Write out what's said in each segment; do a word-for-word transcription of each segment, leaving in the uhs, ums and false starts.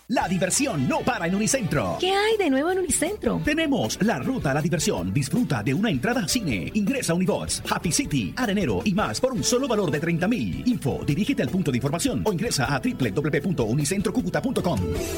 La diversión no para en Unicentro. ¿Qué hay de nuevo en Unicentro? Tenemos la ruta a la diversión. Disfruta de una entrada al cine. Ingresa a Unibox, Happy City, Arenero y más por un solo valor de treinta mil. Info, dirígete al punto de información o ingresa a doble u doble u doble u punto unicentro cúcuta punto com.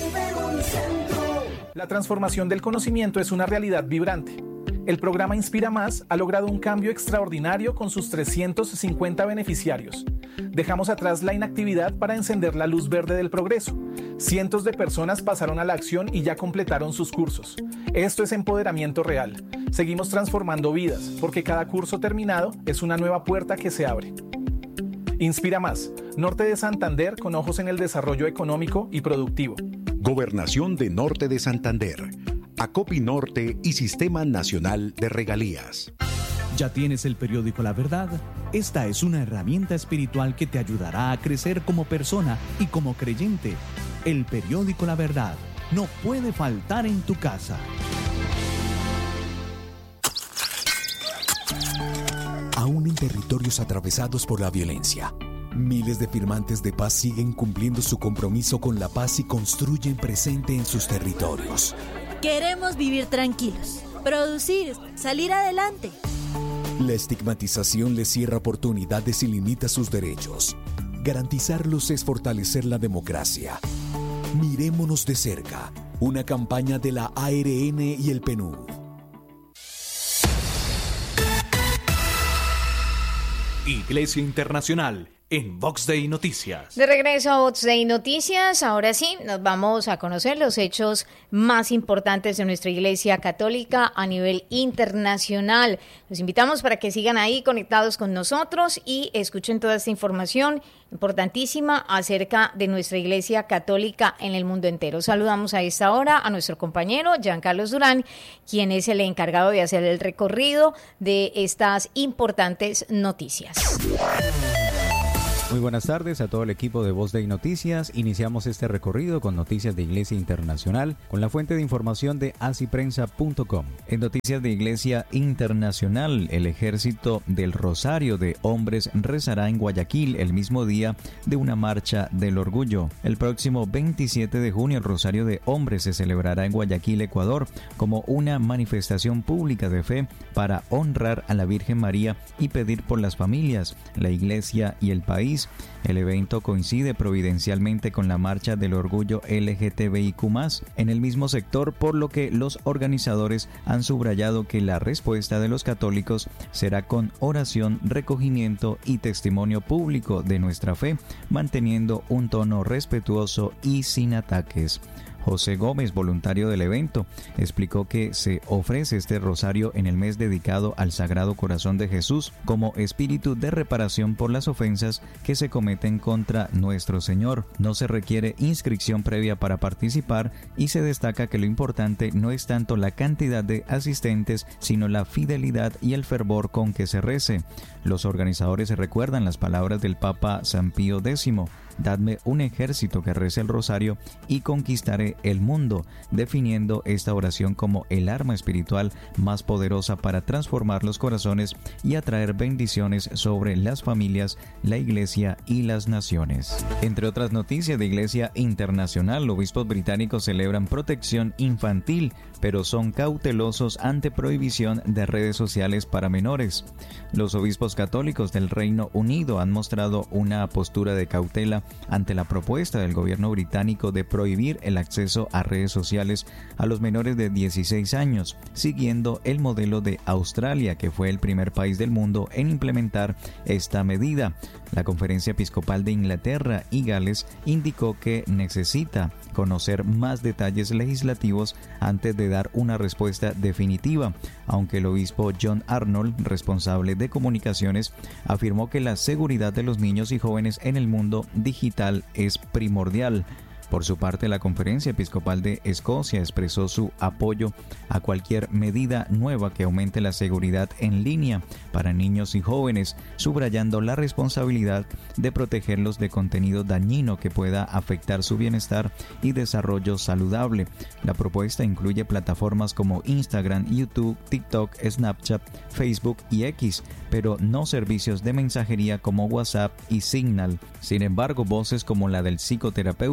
La transformación del conocimiento es una realidad vibrante. El programa Inspira Más ha logrado un cambio extraordinario con sus trescientos cincuenta beneficiarios. Dejamos atrás la inactividad para encender la luz verde del progreso. Cientos de personas pasaron a la acción y ya completaron sus cursos. Esto es empoderamiento real. Seguimos transformando vidas, porque cada curso terminado es una nueva puerta que se abre. Inspira Más, Norte de Santander con ojos en el desarrollo económico y productivo. Gobernación de Norte de Santander, Acopi Norte y Sistema Nacional de Regalías. ¿Ya tienes el periódico La Verdad? Esta es una herramienta espiritual que te ayudará a crecer como persona y como creyente. El periódico La Verdad no puede faltar en tu casa. Aún en territorios atravesados por la violencia, miles de firmantes de paz siguen cumpliendo su compromiso con la paz y construyen presente en sus territorios. Queremos vivir tranquilos, producir, salir adelante. La estigmatización les cierra oportunidades y limita sus derechos. Garantizarlos es fortalecer la democracia. Mirémonos de cerca. Una campaña de la A R N y el P N U D. Iglesia Internacional en Vox Day Noticias. De regreso a Vox Day Noticias, ahora sí, nos vamos a conocer los hechos más importantes de nuestra Iglesia Católica a nivel internacional. Los invitamos para que sigan ahí conectados con nosotros y escuchen toda esta información importantísima acerca de nuestra Iglesia Católica en el mundo entero. Saludamos a esta hora a nuestro compañero Giancarlos Durán, quien es el encargado de hacer el recorrido de estas importantes noticias. Muy buenas tardes a todo el equipo de Voz Day Noticias. Iniciamos este recorrido con noticias de Iglesia Internacional con la fuente de información de así prensa punto com. En noticias de Iglesia Internacional, el Ejército del Rosario de Hombres rezará en Guayaquil el mismo día de una marcha del orgullo. El próximo veintisiete de junio el Rosario de Hombres se celebrará en Guayaquil, Ecuador, como una manifestación pública de fe para honrar a la Virgen María y pedir por las familias, la Iglesia y el país. El evento coincide providencialmente con la marcha del orgullo L G T B I Q más, en el mismo sector, por lo que los organizadores han subrayado que la respuesta de los católicos será con oración, recogimiento y testimonio público de nuestra fe, manteniendo un tono respetuoso y sin ataques. José Gómez, voluntario del evento, explicó que se ofrece este rosario en el mes dedicado al Sagrado Corazón de Jesús como espíritu de reparación por las ofensas que se cometen contra nuestro Señor. No se requiere inscripción previa para participar y se destaca que lo importante no es tanto la cantidad de asistentes, sino la fidelidad y el fervor con que se rece. Los organizadores recuerdan las palabras del Papa San Pío X: «Dadme un ejército que rece el rosario y conquistaré el mundo», definiendo esta oración como el arma espiritual más poderosa para transformar los corazones y atraer bendiciones sobre las familias, la Iglesia y las naciones. Entre otras noticias de Iglesia Internacional, los obispos británicos celebran protección infantil, pero son cautelosos ante prohibición de redes sociales para menores. Los obispos católicos del Reino Unido han mostrado una postura de cautela ante la propuesta del gobierno británico de prohibir el acceso a redes sociales a los menores de dieciséis años, siguiendo el modelo de Australia, que fue el primer país del mundo en implementar esta medida. La Conferencia Episcopal de Inglaterra y Gales indicó que necesita conocer más detalles legislativos antes de dar una respuesta definitiva, aunque el obispo John Arnold, responsable de comunicaciones, afirmó que la seguridad de los niños y jóvenes en el mundo digital es primordial. Por su parte, la Conferencia Episcopal de Escocia expresó su apoyo a cualquier medida nueva que aumente la seguridad en línea para niños y jóvenes, subrayando la responsabilidad de protegerlos de contenido dañino que pueda afectar su bienestar y desarrollo saludable. La propuesta incluye plataformas como Instagram, YouTube, TikTok, Snapchat, Facebook y X, pero no servicios de mensajería como WhatsApp y Signal. Sin embargo, voces como la del psicoterapeuta católico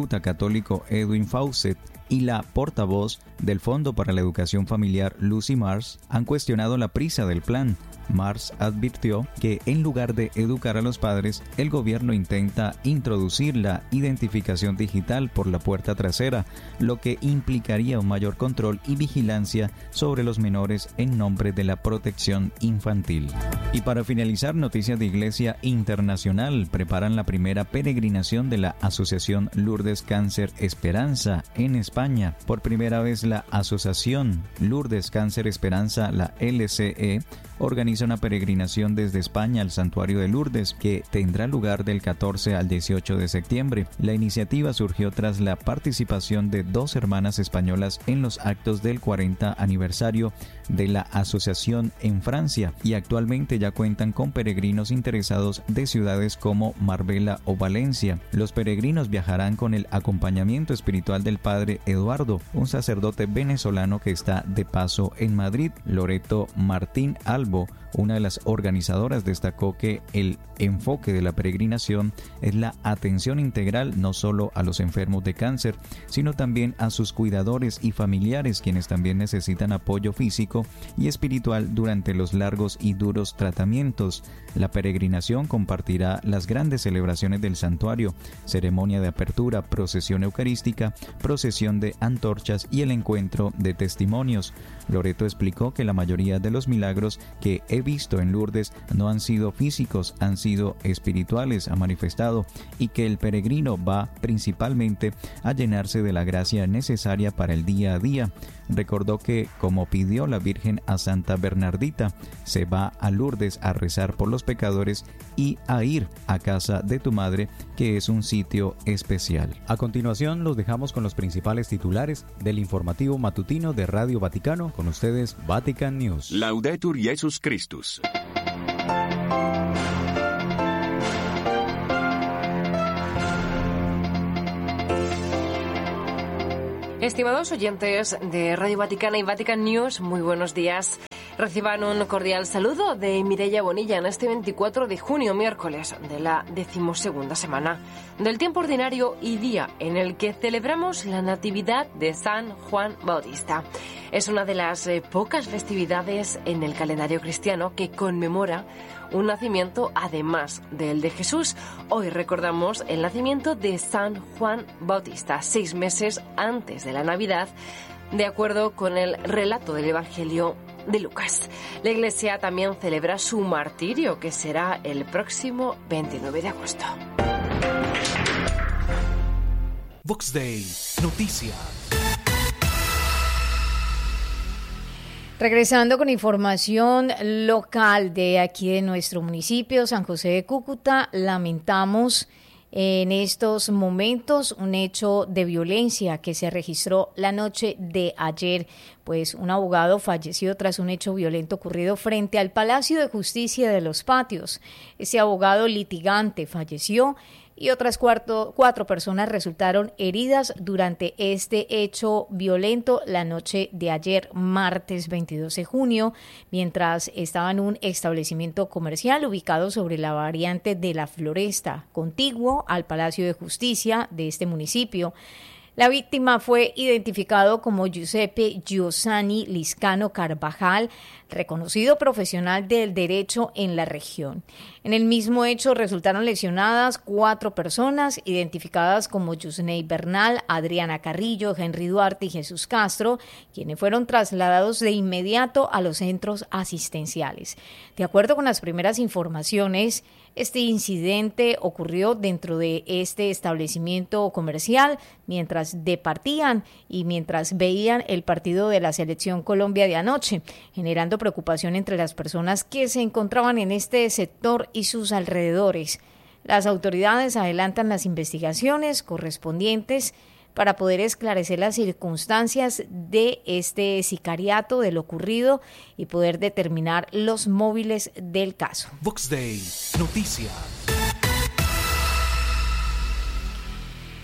católico Edwin Fawcett y la portavoz del Fondo para la Educación Familiar Lucy Mars han cuestionado la prisa del plan. Mars advirtió que en lugar de educar a los padres, el gobierno intenta introducir la identificación digital por la puerta trasera, lo que implicaría un mayor control y vigilancia sobre los menores en nombre de la protección infantil. Y para finalizar, noticias de Iglesia Internacional. Preparan la primera peregrinación de la Asociación Lourdes Cáncer Esperanza en España. Por primera vez, la Asociación Lourdes Cáncer Esperanza, la L C E, organiza una peregrinación desde España al Santuario de Lourdes, que tendrá lugar del catorce al dieciocho de septiembre. La iniciativa surgió tras la participación de dos hermanas españolas en los actos del cuarenta aniversario de la asociación en Francia, y actualmente ya cuentan con peregrinos interesados de ciudades como Marbella o Valencia. Los peregrinos viajarán con el acompañamiento espiritual del padre Eduardo, un sacerdote venezolano que está de paso en Madrid. Loreto Martín Albo, una de las organizadoras, destacó que el enfoque de la peregrinación es la atención integral no solo a los enfermos de cáncer, sino también a sus cuidadores y familiares, quienes también necesitan apoyo físico y espiritual durante los largos y duros tratamientos. La peregrinación compartirá las grandes celebraciones del santuario, ceremonia de apertura, procesión eucarística, procesión de antorchas y el encuentro de testimonios. Loreto explicó que la mayoría de los milagros que he visto en Lourdes no han sido físicos, han sido espirituales, ha manifestado, y que el peregrino va principalmente a llenarse de la gracia necesaria para el día a día. Recordó que, como pidió la Virgen a Santa Bernardita, se va a Lourdes a rezar por los pecadores y a ir a casa de tu madre, que es un sitio especial. A continuación, los dejamos con los principales titulares del informativo matutino de Radio Vaticano. Con ustedes, Vatican News. Laudetur Jesus Christus. Estimados oyentes de Radio Vaticana y Vatican News, muy buenos días. Reciban un cordial saludo de Mireia Bonilla en este veinticuatro de junio, miércoles de la decimosegunda semana del tiempo ordinario y día en el que celebramos la Natividad de San Juan Bautista. Es una de las eh, pocas festividades en el calendario cristiano que conmemora un nacimiento además del de Jesús. Hoy recordamos el nacimiento de San Juan Bautista, seis meses antes de la Navidad, de acuerdo con el relato del Evangelio de Lucas. La Iglesia también celebra su martirio, que será el próximo veintinueve de agosto. Vox Day, noticias. Regresando con información local de aquí de nuestro municipio, San José de Cúcuta, lamentamos en estos momentos un hecho de violencia que se registró la noche de ayer, pues un abogado falleció tras un hecho violento ocurrido frente al Palacio de Justicia de Los Patios. Ese abogado litigante falleció y otras cuatro, cuatro personas resultaron heridas durante este hecho violento la noche de ayer, martes veintidós de junio, mientras estaba en un establecimiento comercial ubicado sobre la variante de La Floresta, contiguo al Palacio de Justicia de este municipio. La víctima fue identificado como Giuseppe Giussani Liscano Carvajal, reconocido profesional del derecho en la región. En el mismo hecho resultaron lesionadas cuatro personas, identificadas como Yusney Bernal, Adriana Carrillo, Henry Duarte y Jesús Castro, quienes fueron trasladados de inmediato a los centros asistenciales. De acuerdo con las primeras informaciones, este incidente ocurrió dentro de este establecimiento comercial mientras departían y mientras veían el partido de la Selección Colombia de anoche, generando preocupación entre las personas que se encontraban en este sector y sus alrededores. Las autoridades adelantan las investigaciones correspondientes para poder esclarecer las circunstancias de este sicariato, de lo ocurrido, y poder determinar los móviles del caso. Vox Day, noticias.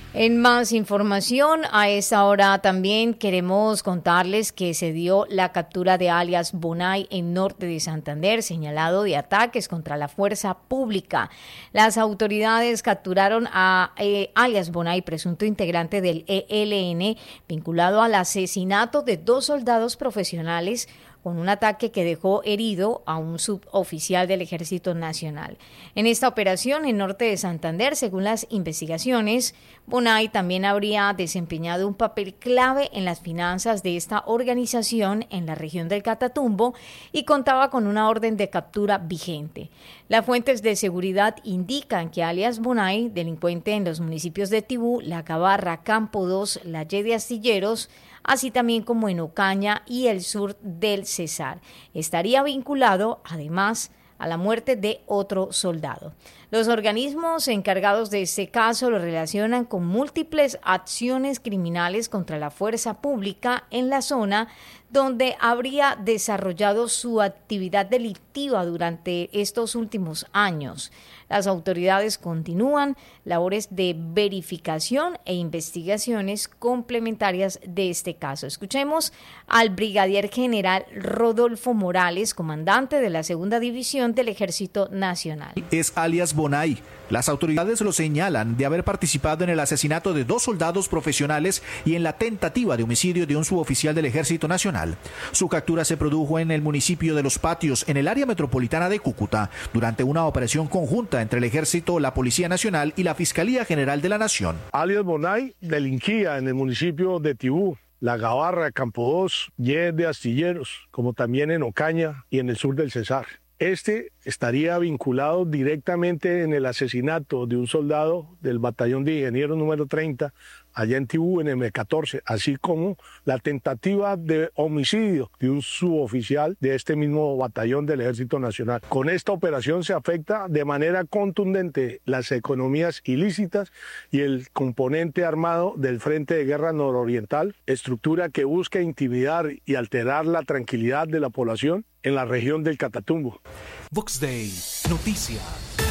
En más información, a esta hora también queremos contarles que se dio la captura de alias Bonai en norte de Santander, señalado de ataques contra la fuerza pública. Las autoridades capturaron a eh, alias Bonai, presunto integrante del E L N, vinculado al asesinato de dos soldados profesionales con un ataque que dejó herido a un suboficial del Ejército Nacional. En esta operación en norte de Santander, según las investigaciones, Bonai también habría desempeñado un papel clave en las finanzas de esta organización en la región del Catatumbo y contaba con una orden de captura vigente. Las fuentes de seguridad indican que alias Bonai, delincuente en los municipios de Tibú, La Gabarra, Campo dos, La Y de Astilleros, así también como en Ocaña y el sur del Cesar. Estaría vinculado, además, a la muerte de otro soldado. Los organismos encargados de este caso lo relacionan con múltiples acciones criminales contra la fuerza pública en la zona donde habría desarrollado su actividad delictiva durante estos últimos años. Las autoridades continúan labores de verificación e investigaciones complementarias de este caso. Escuchemos al brigadier general Rodolfo Morales, comandante de la Segunda División del Ejército Nacional. Es alias Bonai. Las autoridades lo señalan de haber participado en el asesinato de dos soldados profesionales y en la tentativa de homicidio de un suboficial del Ejército Nacional. Su captura se produjo en el municipio de Los Patios, en el área metropolitana de Cúcuta, durante una operación conjunta entre el Ejército, la Policía Nacional y la Fiscalía General de la Nación. Alias Bonai delinquía en el municipio de Tibú, La Gabarra, Campo dos, Y de Astilleros, como también en Ocaña y en el sur del Cesar. Este estaría vinculado directamente en el asesinato de un soldado del batallón de ingenieros número treinta, allá en Tibú, en M catorce, así como la tentativa de homicidio de un suboficial de este mismo batallón del Ejército Nacional. Con esta operación se afecta de manera contundente las economías ilícitas y el componente armado del Frente de Guerra Nororiental, estructura que busca intimidar y alterar la tranquilidad de la población en la región del Catatumbo. Vox Day, noticias.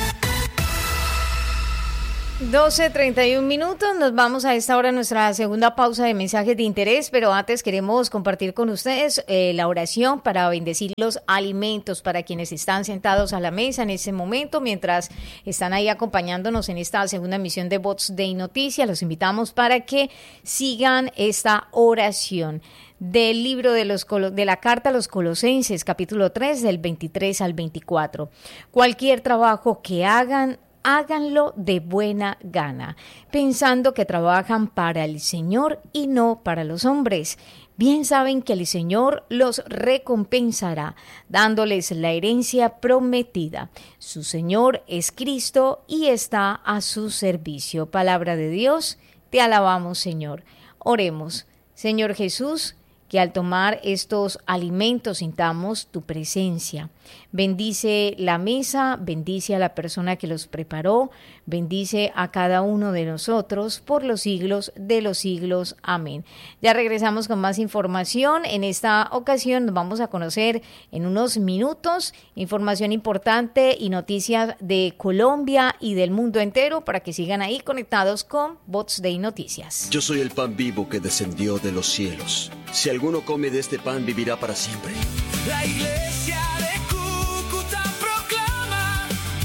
doce treinta y un minutos, nos vamos a esta hora a nuestra segunda pausa de mensajes de interés, pero antes queremos compartir con ustedes eh, la oración para bendecir los alimentos para quienes están sentados a la mesa en ese momento, mientras están ahí acompañándonos en esta segunda emisión de Vox Day Noticias. Los invitamos para que sigan esta oración del libro de, los, de la Carta a los Colosenses, capítulo tres, del veintitrés al veinticuatro. Cualquier trabajo que hagan, háganlo de buena gana, pensando que trabajan para el Señor y no para los hombres. Bien saben que el Señor los recompensará, dándoles la herencia prometida. Su Señor es Cristo y está a su servicio. Palabra de Dios, te alabamos, Señor. Oremos. Señor Jesús, que al tomar estos alimentos sintamos tu presencia. Bendice la mesa, bendice a la persona que los preparó, bendice a cada uno de nosotros por los siglos de los siglos. Amén. Ya regresamos con más información. En esta ocasión nos vamos a conocer en unos minutos información importante y noticias de Colombia y del mundo entero para que sigan ahí conectados con Vox Day Noticias. Yo soy el pan vivo que descendió de los cielos. Si alguno come de este pan, vivirá para siempre. La iglesia de Cúcuta proclama: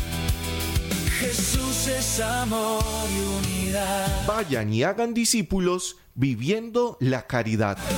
Jesús es amor y unidad. Vayan y hagan discípulos viviendo la caridad.